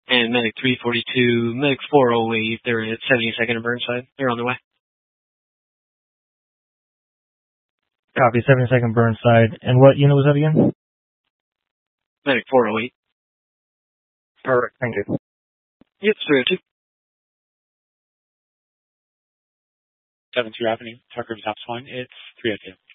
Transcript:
And Medic 342, Medic 408, they're at 72nd and Burnside. They're on their way. Copy, 72nd Burnside. And what unit was that again? Medic 408. Perfect, thank you. Yep, 302. 72 Avenue, Tucker Top One, it's 302.